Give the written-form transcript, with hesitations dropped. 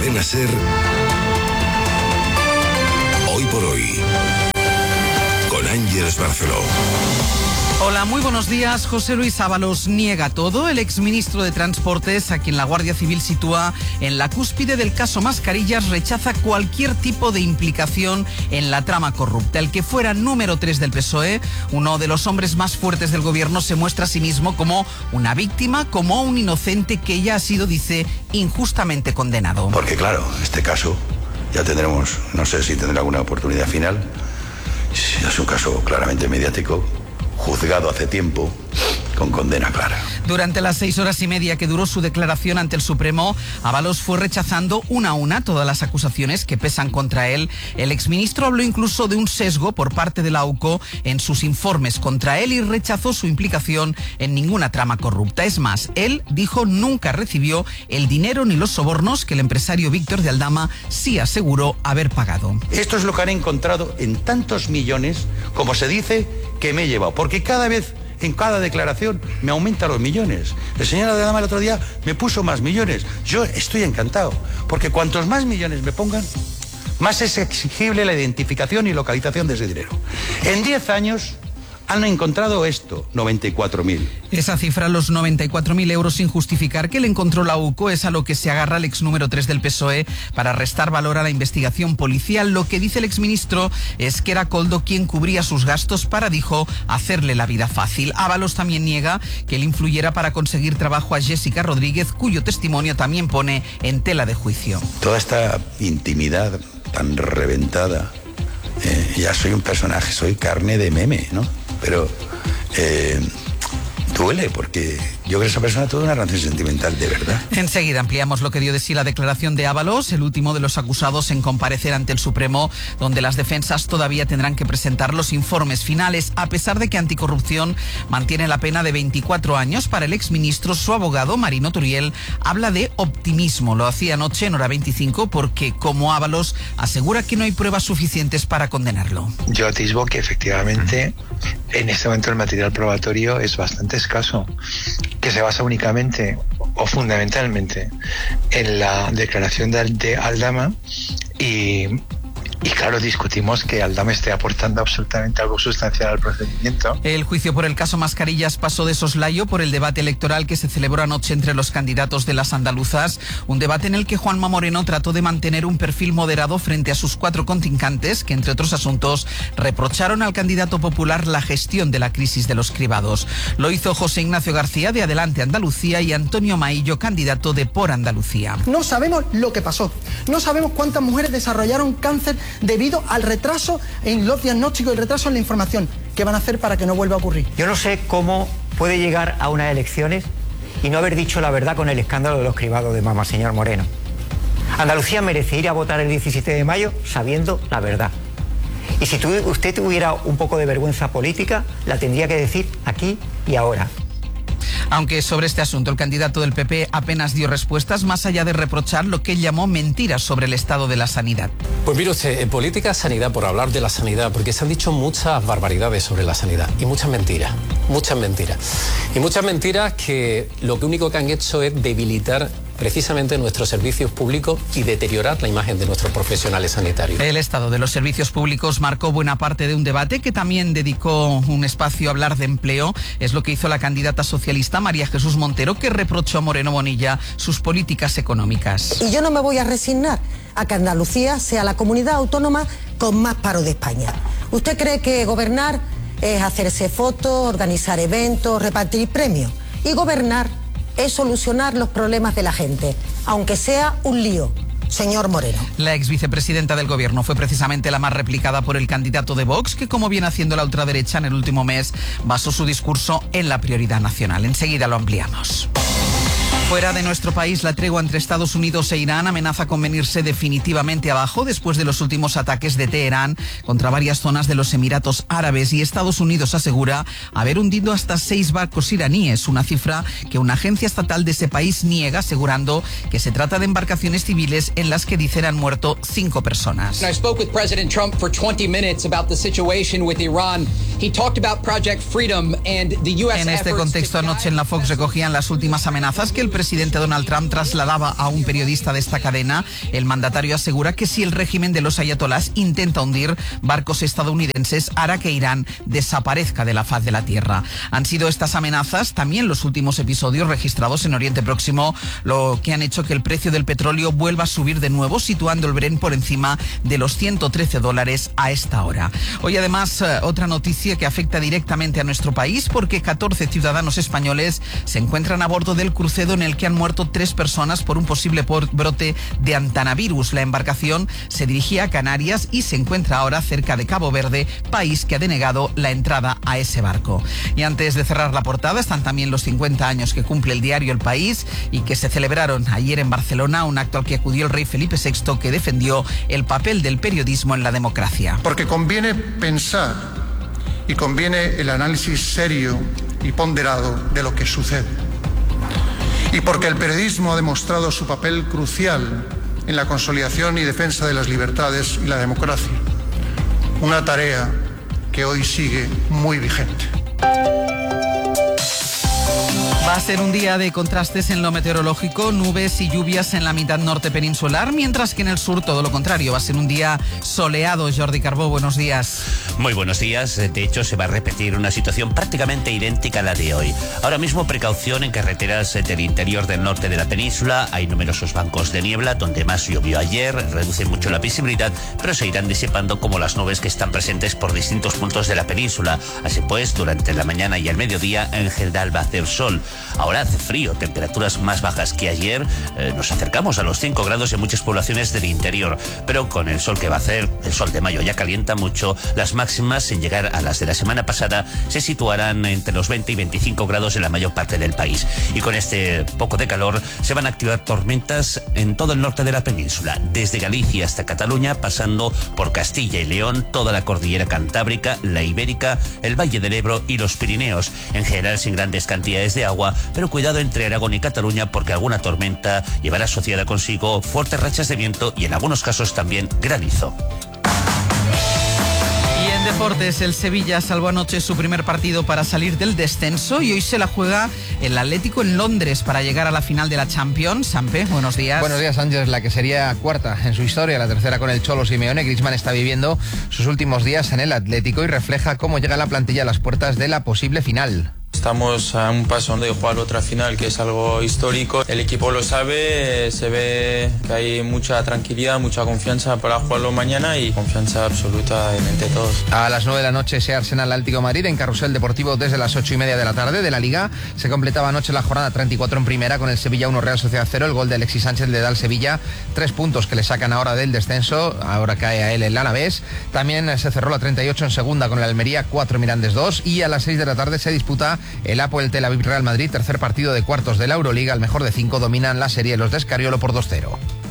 Cadena SER, Hoy por Hoy, con Ángeles Barceló. Hola, muy buenos días. José Luis Ábalos niega todo. El exministro de Transportes, a quien la Guardia Civil sitúa en la cúspide del caso Mascarillas, rechaza cualquier tipo de implicación en la trama corrupta. El que fuera número 3 del PSOE, uno de los hombres más fuertes del gobierno, se muestra a sí mismo como una víctima, como un inocente que ya ha sido, dice, injustamente condenado. Porque claro, este caso ya tendremos, no sé si tendrá alguna oportunidad final. Es un caso claramente mediático, juzgado hace tiempo, con condena clara. Durante las 6 horas y media que duró su declaración ante el Supremo, Ábalos fue rechazando una a una todas las acusaciones que pesan contra él. El exministro habló incluso de un sesgo por parte de la AUCO en sus informes contra él y rechazó su implicación en ninguna trama corrupta. Es más, él dijo nunca recibió el dinero ni los sobornos que el empresario Víctor de Aldama sí aseguró haber pagado. Esto es lo que han encontrado en tantos millones, como se dice, que me he llevado. Porque cada vez, en cada declaración, me aumentan los millones. El señor de Aldama el otro día me puso más millones. Yo estoy encantado, porque cuantos más millones me pongan, más es exigible la identificación y localización de ese dinero. En 10 años han encontrado esto, 94.000. Esa cifra, los 94.000 euros sin justificar que le encontró la UCO, es a lo que se agarra el ex número 3 del PSOE para restar valor a la investigación policial. Lo que dice el exministro es que era Koldo quien cubría sus gastos para, dijo, hacerle la vida fácil. Ábalos también niega que él influyera para conseguir trabajo a Jessica Rodríguez, cuyo testimonio también pone en tela de juicio. Toda esta intimidad tan reventada, ya soy un personaje, soy carne de meme, ¿no? Pero duele, porque yo creo que esa persona tuvo una relación sentimental de verdad. Enseguida ampliamos lo que dio de sí la declaración de Ábalos, el último de los acusados en comparecer ante el Supremo, donde las defensas todavía tendrán que presentar los informes finales. A pesar de que Anticorrupción mantiene la pena de 24 años para el exministro, su abogado, Marino Turiel, habla de optimismo. Lo hacía anoche en Hora 25 porque, como Ábalos, asegura que no hay pruebas suficientes para condenarlo. Yo atisbo que efectivamente en este momento el material probatorio es bastante escaso, que se basa únicamente o fundamentalmente en la declaración de Aldama y claro, discutimos que Aldama esté aportando absolutamente algo sustancial al procedimiento. El juicio por el caso Mascarillas pasó de soslayo por el debate electoral que se celebró anoche entre los candidatos de las andaluzas, un debate en el que Juanma Moreno trató de mantener un perfil moderado frente a sus 4 contrincantes que, entre otros asuntos, reprocharon al candidato popular la gestión de la crisis de los cribados. Lo hizo José Ignacio García, de Adelante Andalucía, y Antonio Maillo, candidato de Por Andalucía. No sabemos lo que pasó, no sabemos cuántas mujeres desarrollaron cáncer debido al retraso en los diagnósticos y el retraso en la información. ¿Qué van a hacer para que no vuelva a ocurrir? Yo no sé cómo puede llegar a unas elecciones y no haber dicho la verdad con el escándalo de los cribados de mama, señor Moreno. Andalucía merece ir a votar el 17 de mayo sabiendo la verdad. Y si usted tuviera un poco de vergüenza política, la tendría que decir aquí y ahora. Aunque sobre este asunto el candidato del PP apenas dio respuestas, más allá de reprochar lo que él llamó mentiras sobre el estado de la sanidad. Pues mire usted, en política sanidad, por hablar de la sanidad, porque se han dicho muchas barbaridades sobre la sanidad y muchas mentiras. Y muchas mentiras que lo único que han hecho es debilitar precisamente nuestros servicios públicos y deteriorar la imagen de nuestros profesionales sanitarios. El estado de los servicios públicos marcó buena parte de un debate que también dedicó un espacio a hablar de empleo. Es lo que hizo la candidata socialista María Jesús Montero, que reprochó a Moreno Bonilla sus políticas económicas. Y yo no me voy a resignar a que Andalucía sea la comunidad autónoma con más paro de España. ¿Usted cree que gobernar es hacerse fotos, organizar eventos, repartir premios? Y gobernar es solucionar los problemas de la gente, aunque sea un lío. Señor Moreno. La ex vicepresidenta del gobierno fue precisamente la más replicada por el candidato de Vox, que, como viene haciendo la ultraderecha en el último mes, basó su discurso en la prioridad nacional. Enseguida lo ampliamos. Fuera de nuestro país, la tregua entre Estados Unidos e Irán amenaza con venirse definitivamente abajo después de los últimos ataques de Teherán contra varias zonas de los Emiratos Árabes, y Estados Unidos asegura haber hundido hasta 6 barcos iraníes, una cifra que una agencia estatal de ese país niega, asegurando que se trata de embarcaciones civiles en las que dicen han muerto 5 personas. I spoke with President Trump for 20 minutes about the situation with Iran. En este contexto, anoche en la Fox recogían las últimas amenazas que el presidente Donald Trump trasladaba a un periodista de esta cadena. El mandatario asegura que si el régimen de los ayatolás intenta hundir barcos estadounidenses, hará que Irán desaparezca de la faz de la tierra. Han sido estas amenazas, también los últimos episodios registrados en Oriente Próximo, lo que han hecho que el precio del petróleo vuelva a subir de nuevo, situando el Brent por encima de los $113 a esta hora. Hoy además otra noticia que afecta directamente a nuestro país, porque 14 ciudadanos españoles se encuentran a bordo del crucero en el que han muerto 3 personas por un posible brote de antanavirus. La embarcación se dirigía a Canarias y se encuentra ahora cerca de Cabo Verde, país que ha denegado la entrada a ese barco. Y antes de cerrar la portada están también los 50 años que cumple el diario El País y que se celebraron ayer en Barcelona, un acto al que acudió el rey Felipe VI, que defendió el papel del periodismo en la democracia. Porque conviene pensar y conviene el análisis serio y ponderado de lo que sucede. Y porque el periodismo ha demostrado su papel crucial en la consolidación y defensa de las libertades y la democracia. Una tarea que hoy sigue muy vigente. Va a ser un día de contrastes en lo meteorológico, nubes y lluvias en la mitad norte peninsular, mientras que en el sur todo lo contrario. Va a ser un día soleado. Jordi Carbó, buenos días. Muy buenos días. De hecho, se va a repetir una situación prácticamente idéntica a la de hoy. Ahora mismo, precaución en carreteras del interior del norte de la península. Hay numerosos bancos de niebla, donde más llovió ayer. Reduce mucho la visibilidad, pero se irán disipando como las nubes que están presentes por distintos puntos de la península. Así pues, durante la mañana y el mediodía, en general va a hacer sol. Ahora hace frío, temperaturas más bajas que ayer. Nos acercamos a los 5 grados en muchas poblaciones del interior, pero con el sol que va a hacer, el sol de mayo ya calienta mucho. Las máximas, sin llegar a las de la semana pasada, se situarán entre los 20 y 25 grados en la mayor parte del país. Y con este poco de calor se van a activar tormentas en todo el norte de la península, desde Galicia hasta Cataluña, pasando por Castilla y León, toda la cordillera cantábrica, la ibérica, el Valle del Ebro y los Pirineos, en general sin grandes cantidades de agua, pero cuidado entre Aragón y Cataluña, porque alguna tormenta llevará asociada consigo fuertes rachas de viento y en algunos casos también granizo. Y en deportes, el Sevilla salvó anoche su primer partido para salir del descenso y hoy se la juega el Atlético en Londres para llegar a la final de la Champions. Sampe, buenos días. Buenos días, Ángel. La que sería cuarta en su historia, la tercera con el Cholo Simeone. Griezmann está viviendo sus últimos días en el Atlético y refleja cómo llega la plantilla a las puertas de la posible final. Estamos a un paso de jugar otra final, que es algo histórico. El equipo lo sabe, se ve que hay mucha tranquilidad, mucha confianza para jugarlo mañana y confianza absoluta entre todos. A las 9 de la noche ese Arsenal Atlético de Madrid en Carrusel Deportivo desde las 8:30 de la tarde de la Liga. Se completaba anoche la jornada 34 en primera con el Sevilla 1 Real Sociedad 0. El gol de Alexis Sánchez le da al Sevilla 3 puntos que le sacan ahora del descenso. Ahora cae a él el Alavés. También se cerró la 38 en segunda con el Almería 4 Mirandés 2 y a las 6 de la tarde se disputa el Apoel Tel Aviv Real Madrid, tercer partido de cuartos de la Euroliga. Al mejor de 5 dominan la serie los de Escariolo por 2-0.